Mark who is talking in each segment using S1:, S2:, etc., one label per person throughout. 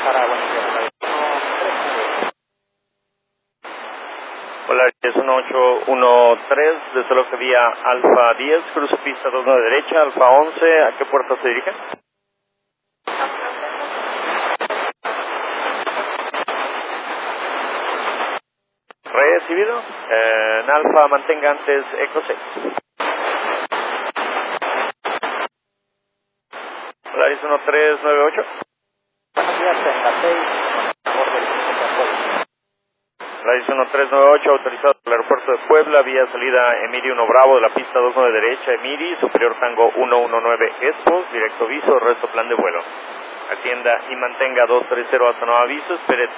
S1: Hola, es 1813, desde lo que vía Alfa 10, cruce pista 29 derecha, Alfa 11, ¿a qué puerta se dirige? Recibido, en Alfa mantenga antes Eco 6. Hola, es 1398. Hola, 1398, autorizado por el aeropuerto de Puebla, vía salida Emiri 1 Bravo de la pista 29 derecha, Emiri, superior Tango 119 Expos, directo viso, resto plan de vuelo. Atienda y mantenga 230 hasta nuevo aviso, espere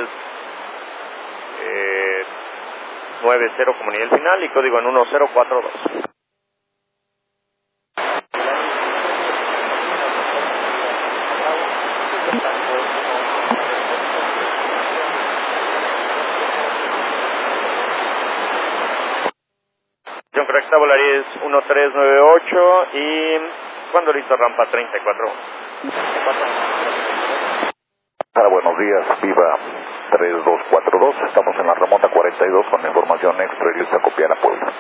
S1: 390 como nivel final y código en 1042. John correcta, Volaris 1398 y cuando listo rampa 34.
S2: Buenos días, Viva 3242, estamos en la remota 42 con información extra y lista a copiar a Puebla.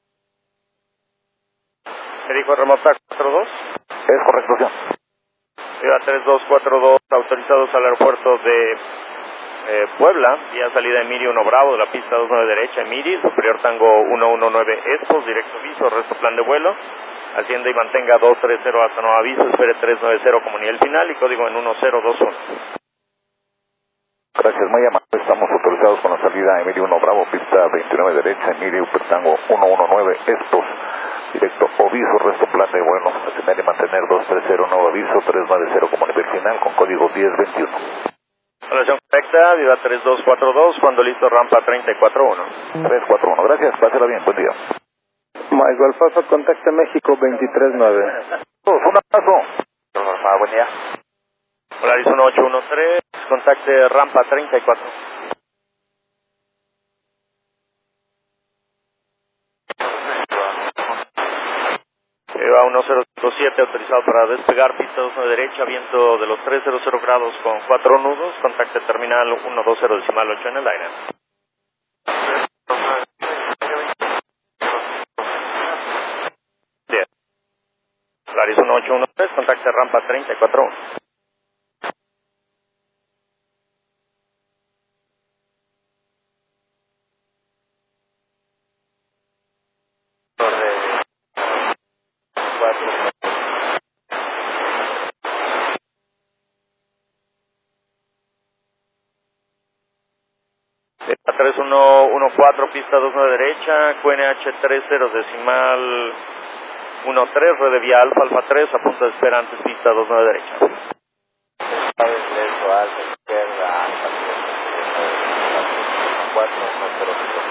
S1: ¿Me dijo remota 42?
S2: Es correcto, sí.
S1: Viva 3242, autorizados al aeropuerto de Puebla, vía salida Emiri 1 Bravo de la pista 29 derecha, Emiri, superior Tango 119 Expos, directo viso, resto plan de vuelo. Atienda y mantenga 230 hasta nuevo aviso, espere 390 como nivel final y código en 1021.
S2: Gracias, muy amable. Estamos autorizados con la salida Emiri 1 Bravo, pista 29 derecha, Emiri, Tango 119 Expos, directo aviso, resto plan de vuelo. Atender y mantener 230 nuevo aviso, 390 como nivel final con código 1021.
S1: Relación correcta, Viva 3242, cuando listo rampa 341.
S2: 341, gracias, pásela bien, buen día.
S3: Mike Alfa, contacta México 239.
S2: Un abrazo.
S1: Buen día. Hola, 1813, contacte rampa 34. Viva 1057, autorizado para despegar, pista 29 derecha, viento de los 300 grados con 4 nudos, contacte terminal 120.8 en el aire. Bien. Laris 1813, contacte rampa 34. A 3114, pista 29 derecha, QNH 30 decimal 13, red de vía Alfa, Alfa 3, a punto de espera antes pista 29 derecha.